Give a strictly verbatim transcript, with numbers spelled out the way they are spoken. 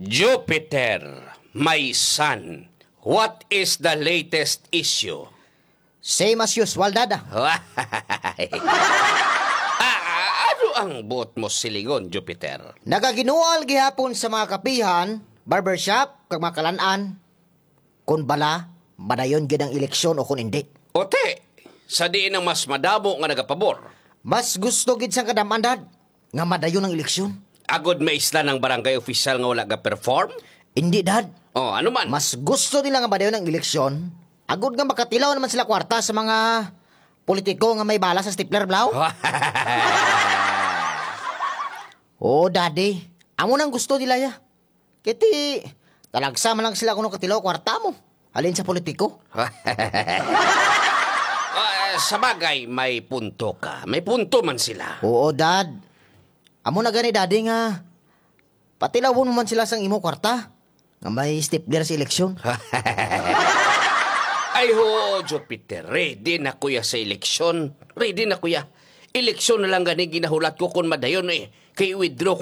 Jupiter, my son, what is the latest issue? Same as usual, Dad. ah, ano ang buot mo siligon, Jupiter? Nagaginual gihapon sa mga kapihan, barbershop, kag mga kalan-an. Kung bala, madayon gid ang eleksyon o kung hindi. Ote, sa diin ang mas madamo nga nagapabor. Mas gusto gid sang kadaman, Dad, nga madayon ang eleksyon. Agod may isla ng barangay official nga wala ga-perform? Hindi, Dad. Oh, ano man? Mas gusto nila nga madayon ang eleksyon. Agod nga makatilaw naman sila kwarta sa mga politiko nga may bala sa stapler blaw. Oh, Daddy. Amo nang gusto nila ya. Kiti, talagsa man lang sila kung katilaw kwarta mo. Halin sa politiko. Uh, sa bagay, may punto ka. May punto man sila. Oo, Dad. Amo na gani, Daddy, nga patilawon mo man sila sang imo kwarta nga may stapler sa eleksyon. Ay ho, Jupiter, ready na kuya sa eleksyon. Ready na kuya. Eleksyon na lang gani ginahulat ko kung madayon eh. Kay withdraw